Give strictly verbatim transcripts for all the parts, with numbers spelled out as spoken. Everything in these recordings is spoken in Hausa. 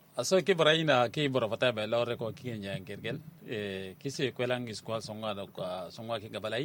aso ke braina ke bora fata be lawre ko ki nyang kergel e kisi ko lang is ko songa do songa ke gabalai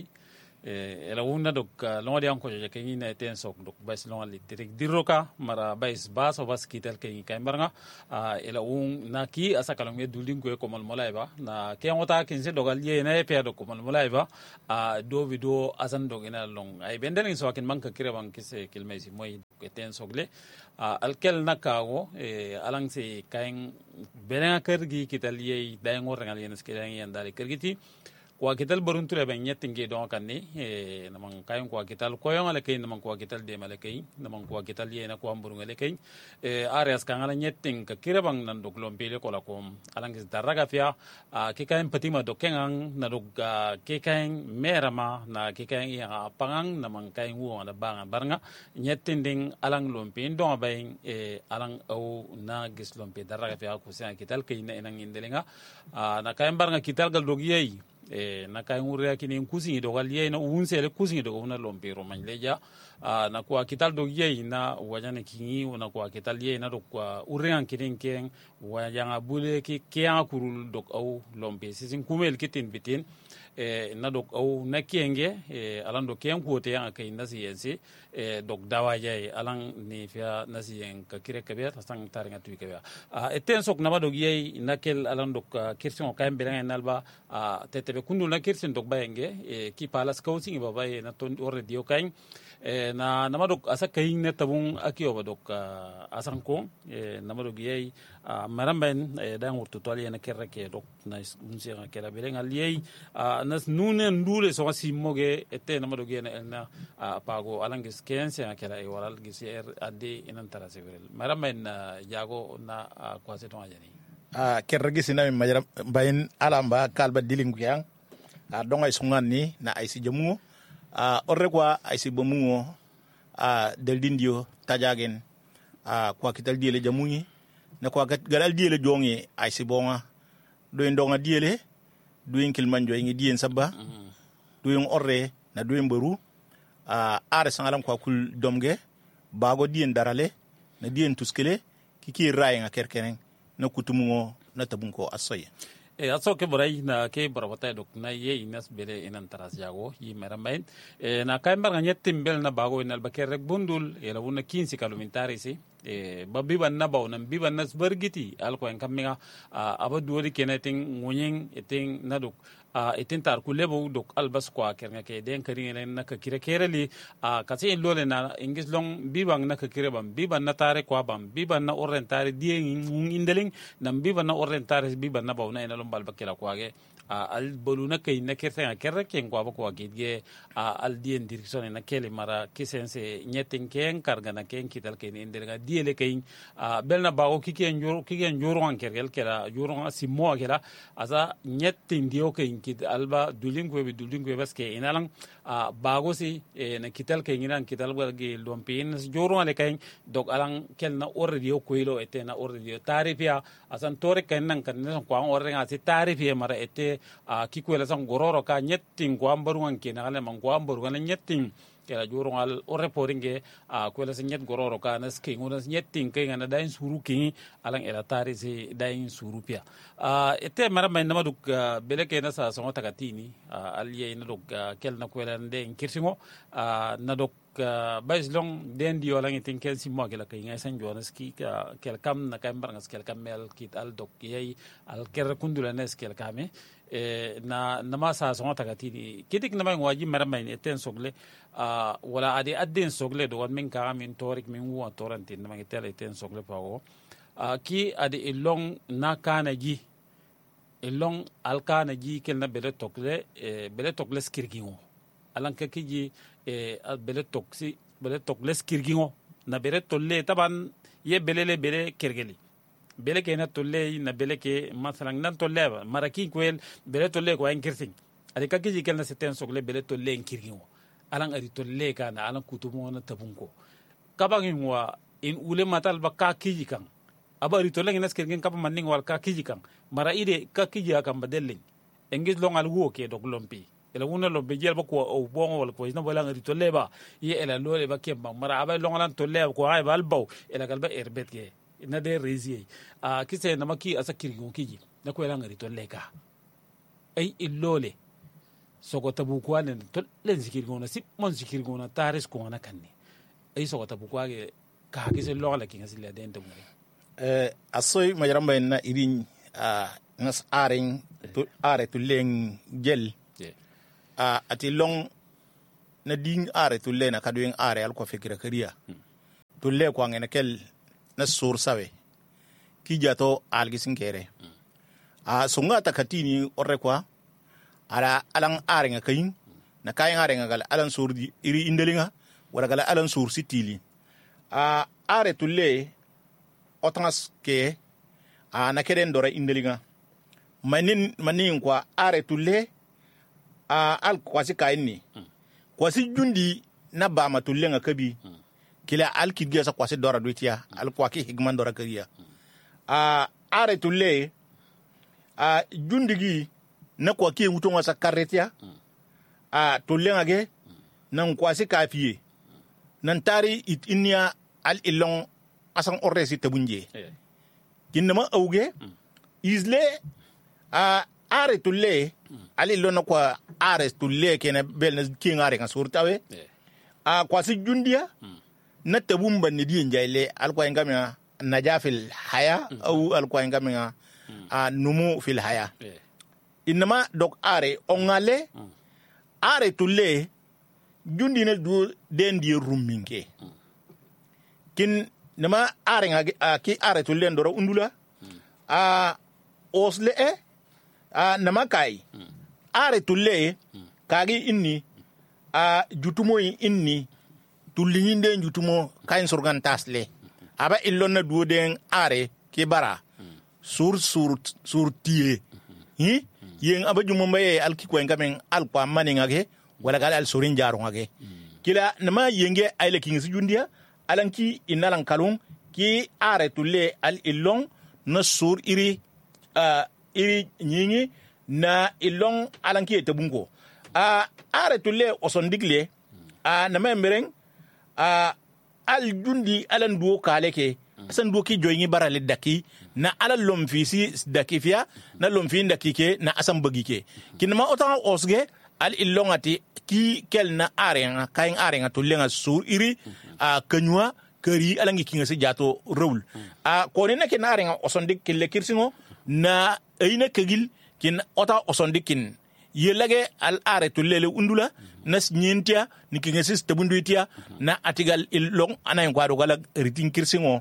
e ela wonna do lo di anko je ke ina ten sok do bas lo ali tirik diroka mara bas bas o bas kitel ke kay maranga ela un na ki asa kalong e dulding ko ko mal molaiba na ke ngota kin se dogal ye na e pe do ko mal molaiba a do video asan do ina long ay benden so kin manka kire bang kise kilmesi moy ke ten sogle alkel nakago e alang se kain benanga kergi kital ye dayngo rangal yenes kidan yandale kergiti kwa kital burunture ben nyettinge don kanni e namang kain kwa kital koyon ale kay namang kwa kital de male kay namang kwa kital ye na kwa burungale kay e areas kangala nyetting ka kirebang nan doglom pele kola kom alang is daraga fia ke kain patima do kengang na dog ke kain merama na ke kain ya pangang namang kain wo na banga barnga nyettinding alang lompin don bayin e alang au na gis lompe daraga fia ko sa kital kay na inang indelinga na kain barnga kital gal dogiyei e na kay ngure kini kusingi do gal yey na unsele kusingi do na lompe ro man leja na kwa kital do yey na wajane kingi na kwa kital yey na do kwa urean kinin ken wajanga bule ki kiya kurul do au lompe sisin kumel kitin bitin e na do au na kenge e alan do ken ko te yang kay nasi yensi e dok dawa jay alan ni fia nasi yen ka kire kabe sang taringa tu kabe a eten sok na do yey nakel alan do kirsin kay belang nalba a tete be kundu na kirsin dok bayenge e ki palas coaching ba bay na ton already okain e na namadok asa kayin ne tabun akiyo ba dok asan ko e namadok yey maramben e dan wurtu toli na kerre ke dok na unse ke la belenga yey nas nune ndule so si moge ete namadok yey na pago alangis kense ke la e waral gisier ade inan tarasevel maramben jago na kwase to ajani a kerre gisina mi majara bayin alamba kalba dilingu yang a donga sungan ni na aisi jamu a orre kwa aisi bomungo a del dindio tajagen a kwa kital diele jamuni na kwa galal diele jongi aisi bonga doin donga diele doin kilmanjo ngi dien sabba doin orre na doin baru a are sangalam kwa kul domge bago dien darale na dien tuskele kiki ray nga kerkenen na kutumungo na tabunko asoye e aso ke boray na ke barabata dok na ye inas bele inan taras jago yi merambain e na kaimbar nga nyettim bel na bago inal bakerek bundul e la wona quinze kilometri si e babiban na baw na biban nas bergiti alko en kaminga aba duori keneting ngunyen eting naduk a etin tar ku lebo dok albas kwa kerga ke den karingen na ka kire kereli a kasi lole na ingis long bibang na ka kire bam biban na tare kwa bam biban na orentare dien indeling nam biban na orentare biban na baw na ina lom balba kila kwa ge al boluna kay na kerta kerre ken kwa kwa ge al dien direction na kele mara kisense nyetin ken karga na ken kital ken indelinga diele kay belna bawo kiken joro kiken joro an kergel kera joro asimo kera asa nyetin dio kay kit alba dulingo be dulingo baske inalang bago si na kital kay nginan kital ge lompin joro ale kay dog alang kel na already koilo ete na already tarifia asan tore kay nan kan na kwa orre ngasi tarifia mara ete ki kwela sang gororo ka nyetting ko ambaruan ke na ale man ko ambaruan nyetting kela jorongal o reportinge a kwela se nyet gororo ka na ski ngona nyetting ke ngana dain suru ki alang ela tari se dain suru pia a ete mara mai nama duk bele ke na sa so takatini aliye na duk kel na kwela nde kirsingo na duk bais long den dio lang itin kel si mo kela ke ngai san jonas ki kel kam na kam barngas kel kam mel kit al dok yai al ker kundula nes kel kame e na nama sa so takatini kidik na mai waji mara mai eten sogle Uh, wala adi adin sogle do min ka min torik min wa torantin na ngitele ten sogle pago uh, ki adi ilong na kana ji ilong alkana ji kel na bele tokle e bele tokle skirgingo alan ka kiji e bele toksi bele tokle skirgingo na bele tolle taban ye bele le bele kergeli bele ke na tolle na bele ke masalan nan tolle maraki kwel bele tolle ko en kirsing adi ka kiji kel na seten sogle bele tolle en kirgingo alang ari tolle kana alang kutumo na tabunko kabangin wa in ule matal ba ka kiji kan aba ari tolle ngas kergen kapa manning wal ka kiji kan mara ide ka kiji akam badelling engis long al wo ke dog lompi ela wona lo be jel ba ko o bon wal ko ina wala ari tolle ba ye ela lole ba kemba mara aba long lan tolle ko ay bal baw ela kalba erbet ke na de rezi a kise na maki asa kirgo kiji na ko la ngari to leka ai illole soko tabu kwa ne to len zikirgo na sip mon zikirgo na taris ko na kanne ai soko tabu kwa ge ka kise lo la kinga sile den to ngari eh asoy majaramba na irin a nas aring to are to leng gel a ati long na ding are to le na kadueng are al ko fikira kariya to le ko ngene kel na sur sawe ki jato algi sinkere a sunga takatini orre kwa ala alang are nga kayin na kayin are nga gal alan sur di iri indelinga wala gal alan sur sitili a are to le otras ke a na keden dora indelinga manin manin kwa are to le a al kwasi kaini kwasi jundi na ba matulle nga kabi kila al kidge sa kwasi dora dutia al kwaki higman dora kariya a are tulle a jundi gi na kwaki mutonga sa karetia a tulle ngage nan kwasi kafiye nan tari it inya al ilong asan orresi tabunje kinama auge isle a are tulle ali lona kwa are tulle kena bel na kingare kan surtawe a kwasi jundia na tabumba ni di njaile alko ngamiya najafil haya au alko ngamiya a numu fil haya inma dok are ongale are tulle jundi na du den di rumminke kin nama are nga ki are tulle ndoro undula a osle e a nama kai are tulle kagi inni a jutumo inni tullinginde jutumo kain surgan tasle aba illonna duoden are ke bara sur sur sur tie hi yen aba jumo maye alki ko ngamen alqa maninga ge wala gal al surin jaru ngage kila nama yenge ayle king si jundia alanki inalan kalun ki are tulle al illon na sur iri uh, iri nyingi na ilong alanki etabungo a are tulle osondigle a na membereng a al jundi alan duo kaleke asan duo ki joyni barale daki na alal lomfi si daki fia na lomfi daki ke na asan bagike kinma otan osge al ilongati ki kel na arenga kain arenga tulle nga sur iri a kanywa kari alangi kinga si jato rule a koni na ken arenga osondik kille kirsingo na ayina kegil kin ota osondikin yelage al are tullele undula nas nyentia ni kingesis tabunduitia na atigal ilong anay kwado gala ritin kirsingo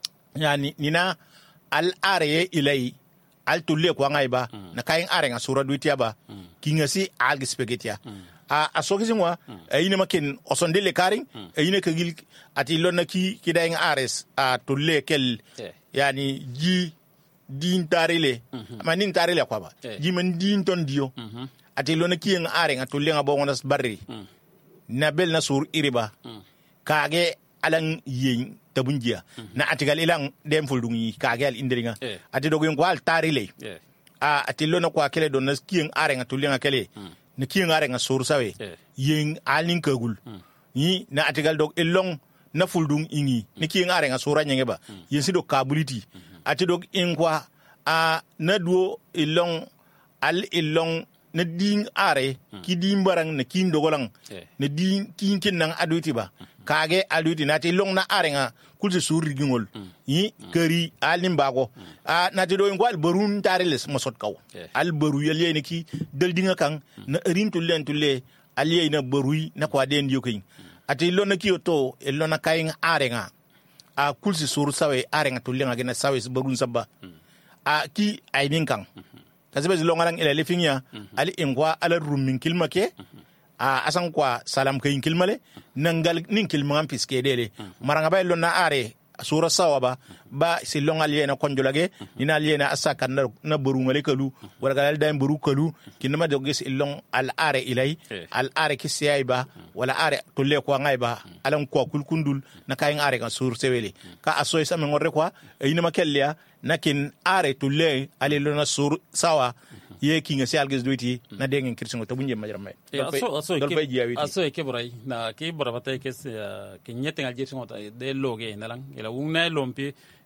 yani nina al are ilay al tulle ko ngayba mm. na kayin are nga sura duitia ba mm. kingesi al spegetia mm. a asogisinwa mm. ayine makin osondele karing mm. ayine kagil ati lonna ki kidayin ares a tulle kel yeah. yani ji din tarile mm-hmm. manin tarile kwa ba yeah. ji man din ton dio mm-hmm. ati lona kiyeng are nga tulle nga bongo nas barri mm. na bel na sur iriba mm. kage alang yin tabunjia mm-hmm. na atigal ilang dem fuldungi kage al indringa yeah. ati dogun ko al tarile yeah. a ati lona kwa kele don nas kiyeng are nga tulle nga kele mm. na kiyeng are nga sur sawe yeah. yin alin kagul mm. ni na atigal dog ilong na fuldung ingi mm. ni kiyeng are nga sura nyenge ba mm. yin sido kabuliti mm-hmm. ati dog inkwa a na duo ilong al ilong na ding are hmm. ki dim barang na kin dogolang yeah. na ding kin kin nang aduti ba hmm. kage aduti na ti long na are nga kulse suri gingol hmm. yi hmm. kari alim bago hmm. a na ti do ngwal barun tareles mosot kaw yeah. al baru yele ne ki del dinga kan hmm. na rin to len to le aliye na baru na kwa den yokin hmm. ati lo na ki to e lo na kayin are nga a kulse suru sawe are nga to le nga gena sawe barun sabba hmm. a ki ay nin kan hmm. kazibe zilongalang ila lefinya mm-hmm. ali ingwa ala rumin kilmake mm-hmm. a asan kwa salam kayin kilmale mm-hmm. nangal nin kilmam piske dele mm-hmm. maranga bay lonna are sura sawaba mm-hmm. ba silongal yena konjolage mm-hmm. ina yena asaka na, na burungale kalu mm-hmm. wala gal dai buru kalu mm-hmm. kinama dogis ilong al are ilay yeah. al are kisiyaiba mm-hmm. wala are tolle ko ngayba mm-hmm. alan ko kulkundul mm-hmm. na kayin are kan sur sewele mm-hmm. ka asoy samen ngorre kwa ina makellia nakin are tulle ale lona sur sawa mm-hmm. ye kinga si alges duiti mm-hmm. na dengen kirsingo to bunje majram may aso aso ke aso ke boray na ke borabata ke ke nyete ngal jirsingo ta de loge nalang ela wungna lompi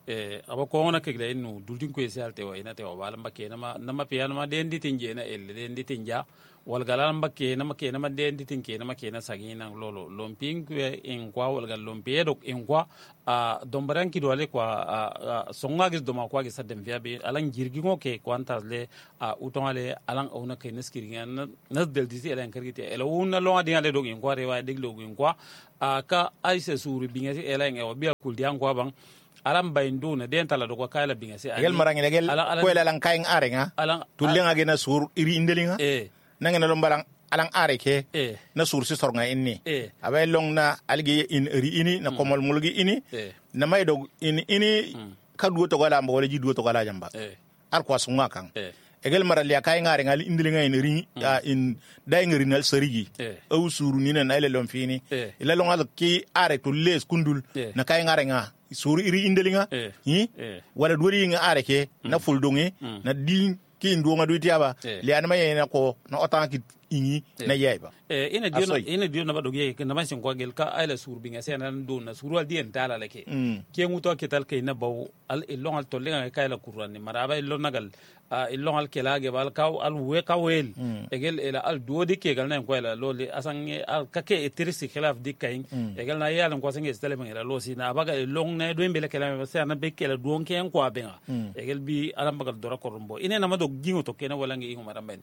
eh aba ko ona kegla inu dultin ko esalte wa ina te wa bala mbake na ma na ma piano ma dendi tinje na el dendi tinja wal galan mbake na make na ma dendi tinke na make na sagina lolo lomping en kwa wal gal lompe dok en kwa a dombaran ki dole kwa songa gis doma kwa gis sadem via be alan jirgi ngo ke kwanta le a utonale alan ona ke neskiri na nas del disi elan kargite ela una lo adi ale dog en kwa rewa deglo en kwa ka aise suru bingasi elan e obi akul dian kwa bang alam baindu na den tala do ko kala bingasi gel marang gel ko ela lan kaing arenga tulenga gena sur iri indelinga eh nangena lo mbalang alang are ke eh na sur si sornga inni eh abe long na algi in ri ini na komol mulgi ini eh na may dog in ini ka duwo to gala mbo wala ji duwo to gala jamba eh ar ko sunga kan eh egel maral ya kay ngare ngal indilinga in ri in day ngari nal sarigi aw suru ni na ile lom fini ila long al ki are to les kundul na kay ngare nga suru iri indilinga hi wala duwari nga are ke na fuldonge na din ki ndonga du tiaba le an maye na ko na otan ki ingi na yaiba eh ina dio ina dio na ba doge na man sin ko gel ka ayla sur binga sen nan do na suru al dien tala leke ke nguto ke tal ke na baw al ilong al tolle nga kay la qur'an ni maraba ilong nagal ilong al kelage bal kaw al we kawel egel ila al do di ke gal na ko la loli asan al ka ke etrisi khilaf di kay egel na yalla ko sange stele benga lo si na baga ilong na do mbele kala ba sen na be ke la do ke en ko benga egel bi alam bagal dora korombo ina na ma do gingo to ke na wala ngi ngumara men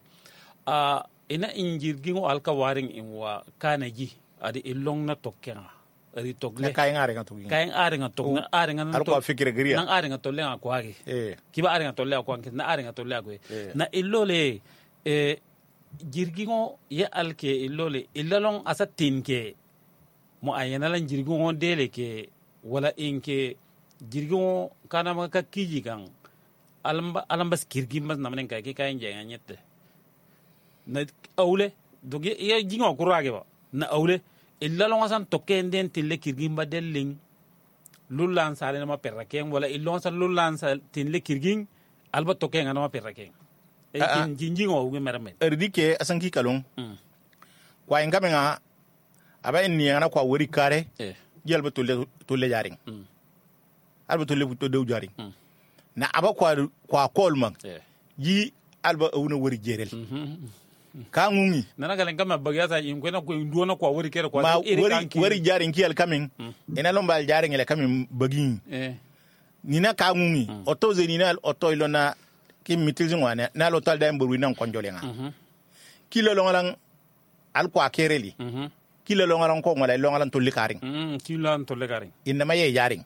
a ina injir gingo alka waring in wa kanaji adi ilong na tokkena ari togle kay ngare nga togi kay ngare nga tok na are nga na ko fikire gria na are nga tolle nga kwagi eh kiba are nga tolle ko na are nga tolle ko na illole e jirgingo ye alke illole illalong asa tinke mo ayena lan jirgingo dele ke wala inke jirgingo kana ma ka kiji kan alamba alamba skirgi mas namanen kay ki kay njenga nyette na awle doge ya jingo kurage ba na awle illa longa san token den tille kirgin ba delling lulan sale na ma perraken wala illa san lulan sal tille kirgin alba token na ma perraken e kin jinjingo uge merame erdike asanki kalon kwa ngamenga aba ni ngana kwa wori kare yelba tolle tolle jaring alba tolle to dew jaring na aba kwa kwa kolman yi alba awuna wori jerel ka ngungi nana galen kama bagasa in kwena ko nduona kwa wori kere kwa ma wori wori jaring ki al kamin ina lomba al jaring ele kamin bagin eh nina ka ngungi oto ze nina oto ilona ki mitilzi ngwane na lo tal da mburu nan konjolenga kilo longalang al kwa kereli kilo longalang ko ngala longalang to likaring kilo an to likaring inna maye jaring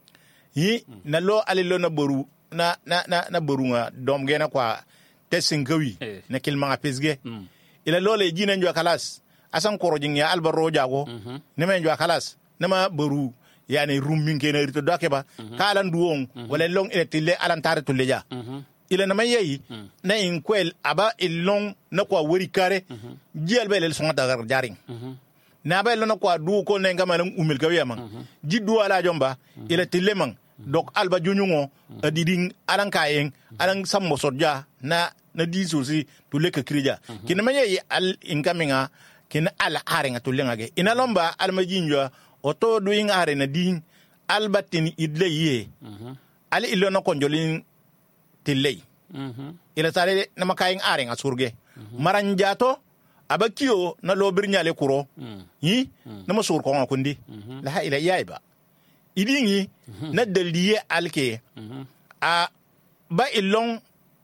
yi na lo alilo na boru na na na borunga dom gena kwa tesingawi eh. na kilmanga pesge mm. ila lole jina njwa kalas asan korojin ya albaro jago mm -hmm. nema njwa kalas nema boru yani rummin kena rito dakeba mm -hmm. kala nduong mm -hmm. wala long ile tille alantare tulleja mm -hmm. ila nama yeyi mm -hmm. na inkwel aba ilong na kwa wori kare mm -hmm. jial bele songa dagar jaring mm -hmm. na ba ilona kwa du ko ne ngama nan umil kawiya man mm -hmm. jiddu ala jomba mm -hmm. ila tille man dok alba junyungo mm -hmm. diding alan kayen alan sammo sodja na na di sosi tulle ka krija mm -hmm. kina manye al inkaminga kina ala arenga tulle ngage ina lomba al majinjwa oto doing are na din albatin idle ye mm -hmm. ali ilona konjolin tille mm -hmm. ila sare na makayin arenga surge mm -hmm. maranjato abakio na lobirnyale kuro mm -hmm. yi mm -hmm. na masur ko ngokundi mm -hmm. la ila yaiba idingi mm -hmm. na daliye alke mm -hmm. a ba ilong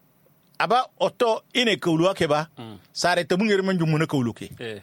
aba oto ine kawlu akeba mm. sare tabungere man jumuna kawlu ke eh.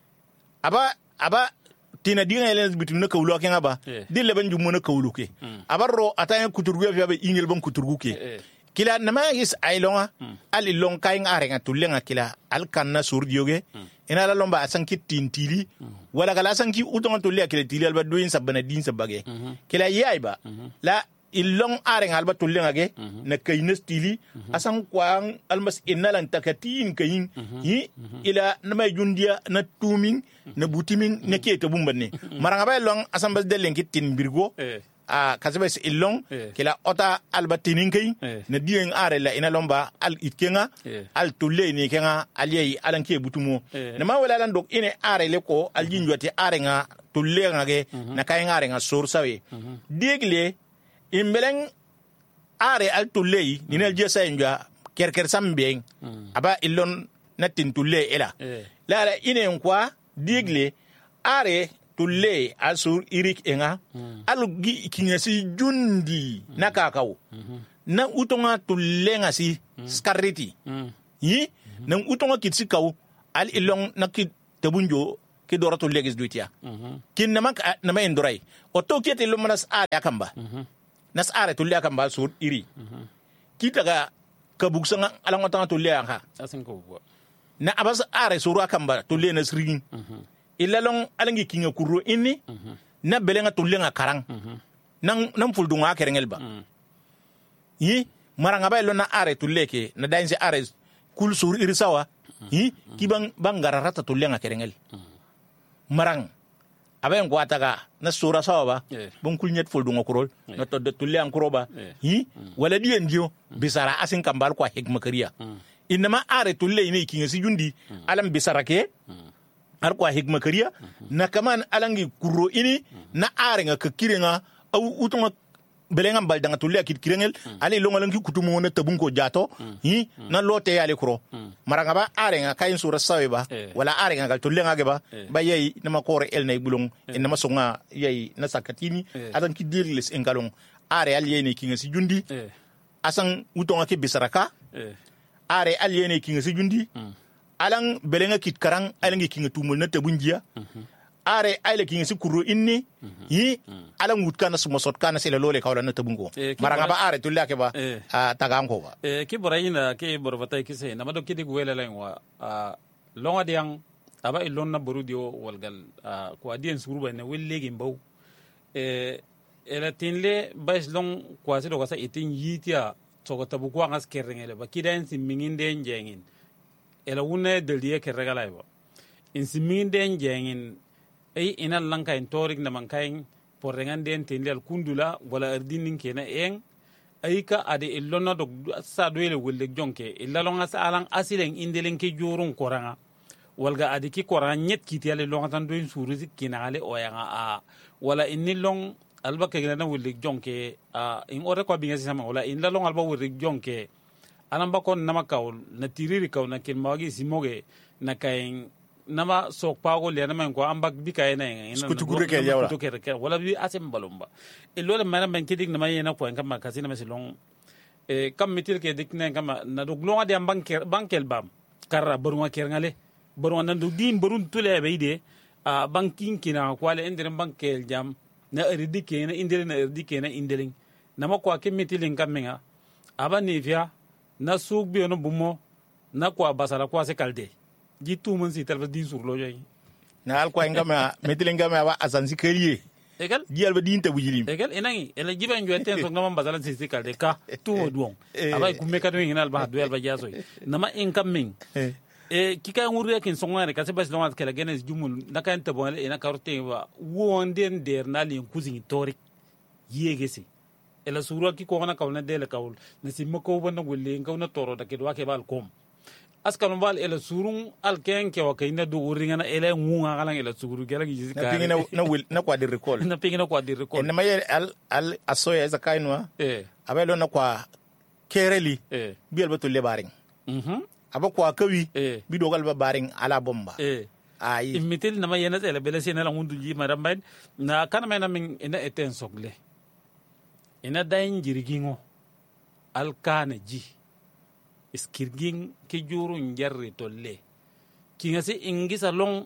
aba aba tina dinga ele bitumuna kawlu ke ngaba eh. dille ban jumuna kawlu ke mm. abarro ataya kuturgu ya be ingel ban kuturgu ke eh. kila nama is ailonga mm. ali long kaing arenga tulenga kila al kanna surdioge mm. ina la lomba asanki tintili mm. wala kala asanki utonga tulia kila tili alba doin sabana din sabage mm -hmm. kila yaiba mm -hmm. la ilong areng alba tulenga ge mm -hmm. na kaynes tili mm -hmm. asan kwang almas inalan takatin kayin mm -hmm. yi mm -hmm. ila namay jundia na tumin mm -hmm. na butimin na kete bumbane mm -hmm. maranga bay long asan bas delen kitin birgo eh. a kasabes ilong eh. kila ota alba tinin kay eh. na dieng are la ina lomba al itkenga eh. al tulle ni kenga aliyai alan ke butumo eh. na ma wala lan dok ine are le ko aljinjwati arenga tulle ngage mm -hmm. na kay ngare nga sor sawe mm -hmm. digle imbeleng are al tullei ninel jesa inja kerker sambeng aba illon natin tulle ela la la inen kwa digle are tulle asur irik enga alugi kinyasi jundi nakakau na utonga tulle ngasi skarriti yi na utonga kitsi kau al ilong nakit tabunjo ki dora tulle gis duitia kin namak nama endorai oto kiete lo manas are akamba nas are tulle akamba sur iri kitaga kabuksanga alangotanga tulle anka asinko na abas are suru akamba tulle na sringin ilalong alangi kinga kuro inni na belenga tulle nga karang nang nam fuldunga kerengel ba yi maranga ba na are tulle ke na dainse are kul sur iri sawa yi kibang bangara rata tulle nga kerengel marang aben gwataga na sura sawa ba bon kul nyet fuldunga kurol na to de tulle an kuroba yi wala dien dio bisara asin kambal kwa hikma kariya inama are tulle ini kinga si jundi alam bisara ke har kwa hikma kariya na kaman alangi kuro ini na are nga kakirenga au utonga belenga baldanga tulle akit kirengel ali longalangi kutumo na tabunko jato hi na lote yale kuro maranga ba are nga kayin sura sawe ba wala are nga gal tulle nga ba ba yayi na makore el nay bulong inama songa yayi na sakatini adan ki dirles engalong are al yene kinga si jundi asan utonga ke bisaraka are al yene kinga si jundi alang belenga kit karang alangi kinga tumul na tabunjia are aile kinga si kuro inni yi alang wutkana sumosot kana sele lole kawla na tabungo maranga ba are tulla ke ba taganko ba e ki borayina ke borbata ki se na mado kidi gwela lengwa longa diang aba ilon na borudio walgal ko adien suruba ne wellegi mbaw e ela tinle bais long ko se do kasa itin yitia to tabu ko ngas kerengele ba kidan siminginde njengin ela wune deldiye kerregala ba in siminginde njengin ay ina lanka in torik na mankain porrengan den tindel kundula wala ardinin kena en ay ka ade illona do sa do ele welle jonke illalonga sa alang asilen indelen ke jorun koranga walga ade ki koranga nyet kitiyale longa tan do suru kinale oyanga a wala inilong alba ke gana welle jonke a in ore ko binga sama wala illalong alba welle jonke alam ba kon namakaw na tiriri kaw na kin mawagi simoge na kain nama sok pago le nama ko ambak bika ina ina kutukure ke yawla kutukure ke wala bi asem balomba e lole mara ben kedik nama yena ko ngam ka sina mesilong e kam mitil ke dik ne ngam na do glonga de banker bankel bam karra boruma ker ngale boruma nan do din borun tule be ide a banking kina ko ale indire bankel jam na eridike na indire na eridike na indire nama ko ke mitil ngam menga aba ni via na suk bi ono bumo na ko basala ko se kalde jitu mun si talba din sur lojoy na al ko ngama metile ngama wa azansi keriye egal dial ba din tabu jilim egal enangi ele jiben jo enten so ngama bazala si sikal de ka tu duon abay kumme ka do hinal ba do ba jasoy nama incoming e kika ngure kin songare ka se bas longat kala genes jumul naka enta bon ena karote wa wonden der na lin kuzin torik yegesi ela sura ki ko na kawna dele kawl na simma ko wona golle ngawna toro da ke do ke bal kom askan bal ela surun alken ke wa kayna do uringa na ela ngunga kala ela suru gela gi na pingina na wil na kwa di recall na pingina kwa di recall na maye al al asoya za kainwa eh abelo na kwa kereli eh biel batul le baring mhm aba kwa kawi eh bi dogal ba baring ala bomba eh ai imitil na maye na ela bele sene la ngundu ji marambain na kana mena min ina eten sogle ina dain jirgingo alkane ji iskirgin ke jurun jarre tolle ki ngasi ingisa long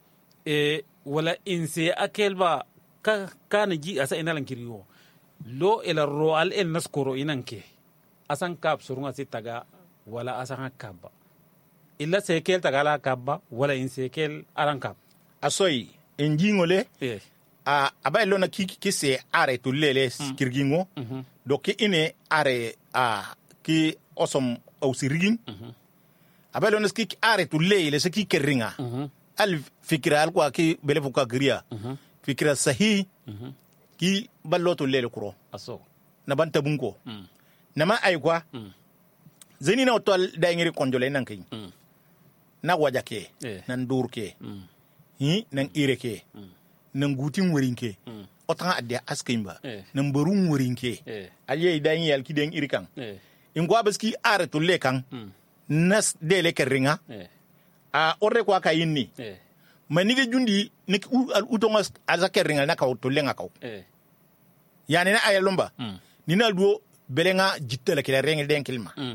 e wala inse akelba ka kana ji asa inalan kiriyo lo ila roal el naskoro inanke asan kap surunga sitaga wala asan kabba illa sekel tagala kabba wala insekel aran kap asoy enjingole eh a abay lona ki ki se are tolle kirgingo mm -hmm. do ki ine are a ki osom au sirigin mm-hmm. abelo neski are tu leile se ki keringa mm-hmm. al fikra al kwa ki bele fuka griya mm-hmm. fikra sahi mm-hmm. ki ballo to lele kuro aso na banta bunko mm. na ma ay kwa mm. zeni na to da ngiri konjole nan kai mm. na waja ke eh. nan dur ke mm. hi nan ire ke mm. nan gutin wurin ke mm. otanga adde askimba Eh. nan barun wurinke Eh. aliye dan yal kiden irikan Eh. in gwa baski are to lekan Mm. nas dele keringa Eh. a orre kwa kayinni Eh. manige jundi nik u al utonga azake ringa na kaw to lenga kaw Eh. yani na ayalomba Mm. nina duo belenga jittele kila rengi den kilma Mm.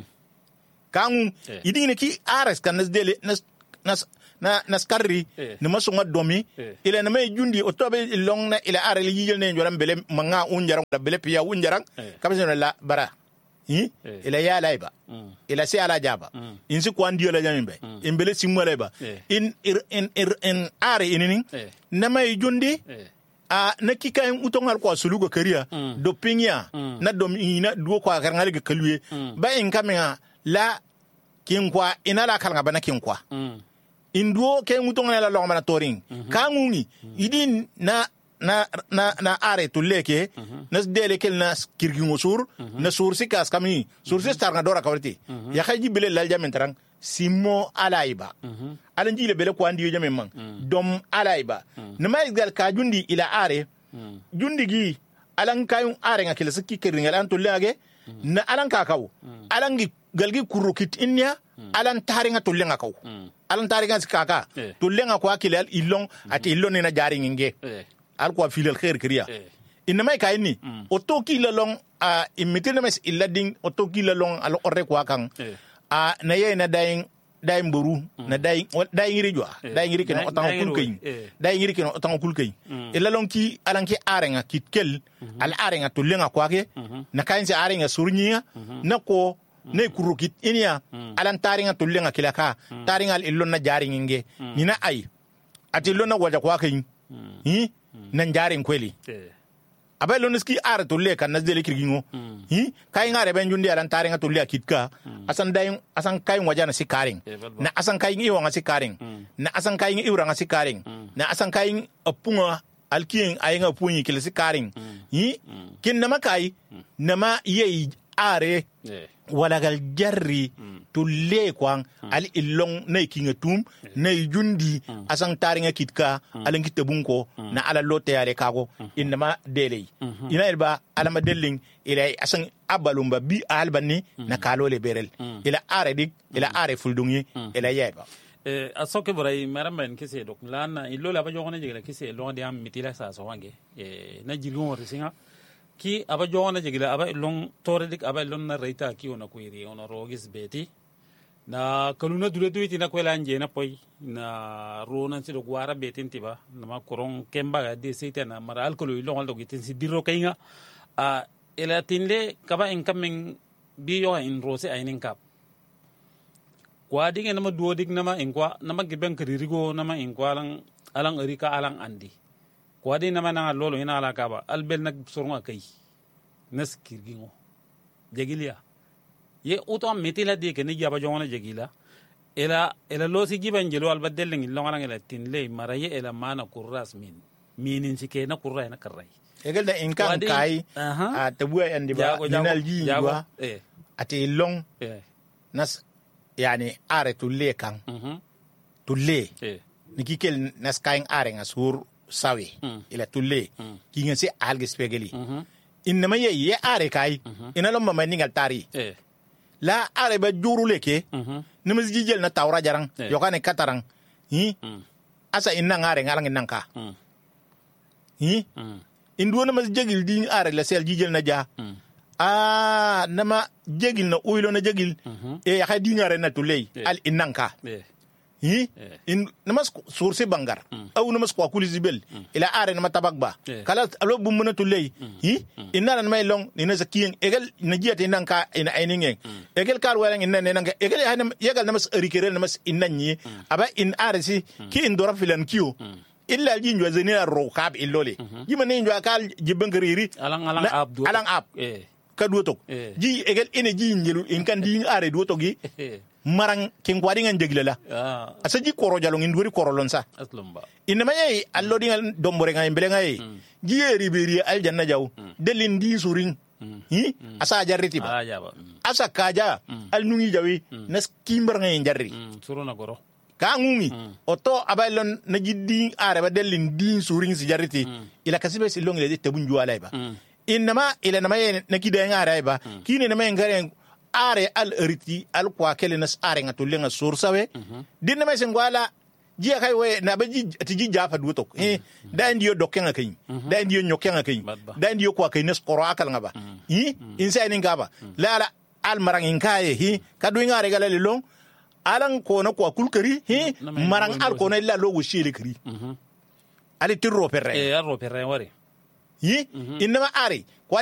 kangu Eh. idini ki ares kan nas dele nas nas na nas karri Eh. ne masonga domi Eh. ila na may jundi o tobe long na ila are li yigel ne njoram bele manga unjarang da bele piya unjarang Eh. kabese la bara hi Eh. ila ya laiba Mm. ila si ala jaba Mm. in si kwan dio la jambe in bele simma laiba Eh. in ir in ir in are inini Eh. na may jundi Eh. a na kika en utongal ko sulugo kariya Mm. do pinya Mm. na dom ina duo ko akarngal ga kalwe Mm. ba in kaminga la kinkwa ina la kalanga bana kinkwa Mm. induo ke ngutonga la longma na toring kangungi idin na na na na are to leke na dele kel na kirgingo sur na sur sikas kami sur si star na dora kawti ya khaji bele lal jamen tarang simo alaiba alan jile bele ko andi jamen man dom alaiba na mai gal ka jundi ila are jundi gi alan kayun are ngakile sikki kiringa lan to lage na alan ka kaw alan gi galgi kurukit inya alan taringa to lenga kaw alan taringa sikaka Eh. to lenga ko akile ilong ati ilon ni na jari nginge Eh. al ko filal khair kriya Eh. inma kay ni o to ki la long a imitina mes illading o to ki la long al orre ko kan Eh. a na ye na dayin dayin boru na dayin dayin ri jwa dayin ri kino otan kul kay Eh. dayin ri kino otan kul kay illa long ki alan ki arenga kitkel al arenga to lenga ko ake na kayin si arenga surniya na ko ne kurukit inya alan taringa to lenga kilaka taringa al illon na jari nginge ni na ay ati illon na waja ko ake hi nan jarin kweli Eh. abai loneski are to le kan nasdele kirgingo hi kai ngare ben jundi alan taringa to le kitka asan dayin asan kai wajana sikaring Eh, balba. na asan kai ngi wanga sikaring na asan kai ngi iwranga sikaring na asan kai apunga alkiyen ayinga punyi kile sikaring hi kin nama kai nama ye are Eh. walagal jarri to le kwang al illong nay kinga tum nay jundi asan taringa kitka alan kitabunko na ala lote yale kago inma dele ina ilba alama delling ila asan abalumba bi albani na kalole berel ila are dik ila are fuldungi ila yeba Eh, a soke boray maramben kese dok lana illo la ba jogona jegla kese lo de am mitila sa so wange eh na jirgon resinga ki aba jogona jegla aba long tore dik aba lon na reita ki ona kuiri ona rogis beti na kaluna dure duiti na kwela nje na poi na rona si do gwara betin tiba na ma korong kemba ga de sita na mara alkolo lo ngol dogitin si dirro kainga a ela tinle kaba incoming bi yo in rose ainin kap kwa dinge nama duo dig nama inkwa nama giben kiririgo nama inkwa lang alang erika alang andi kwa di nama nanga lolo ina ala kaba albel nag surunga kai nas kirgingo jagilia ye uto metila de ke ni jaba jongona jagila ela ela lo si giban jelo alba delling longa ela tinle maraye ela mana kurras min minin sike na kurra na karrai egel da inkan Wadi- kai Aha. a tabuya yandi ba Jago, jago, ninal ji jago. wa Eh, ati long eh, nas yani are to le kan mhm, to le eh, nikikel nas kain are nga sur sawe ila to le kinga se alge spegeli mhm, inma ye ye are kai ina lo mama ningal tari eh, la are ba juru leke mhm, nimis jijel na tawra jarang Eh. yokane katarang hi mm, asa inna ngare ngalang nanka mm, hi mm, indu na mas jegil di are la sel jijel na ja mm, ah nama jegil na uylo na jegil mhm, e ya di ngare na tulei Eh. al innanka eh, hi Eh. in namas source bangar au namas kwa kulizibel ila are na tabagba Eh. kala alo bumuna tulei hi inna na mai long ni na zakiyen egal na jiyata nanka ina ainin egal kal walang inna ne nanga egal ya yagal namas rikere namas innanyi aba in are si ki indora filan kiyo illa jinjwa zenina rokab illole jima ne njwa kal jibban kariri alang alang Na- ab duo alang ab eh, ka duotok Eh. ji egal ene ji njelu in kan di are duotok gi eh, marang ken kwadi ngan jeglela ah, asa ji koro jalong induri koro lonsa aslumba inama ye allo dingal dombore ngai mbele ngai ji eri beri aljanna jaw delin di suring hi asa jarriti ba ah jaba mm, asa kaja al nungi jawi nas kimbar ngai jarri mm, suruna goro ka ngungi oto abailon na jiddi are ba delin din surin si jariti ila kasibe si long le de tabun juwala ba inma ila na maye na kida ngara ba kine na maye ngare are al riti al kwa kele nas are ngatulle nga sursawe din na maye singwala jiya kai we na ba ji ti jafa duto eh da ndiyo dokken kai da ndiyo nyokken kai da ndiyo kwa kai nas qoro akal ngaba hi insani ngaba la la al marang inkaye hi kadu ngare gala le long alan ko na kwa kulkari hi marang al ko na illa logo shiri kri ali tirro perre e arro perre wari yi inma are kwa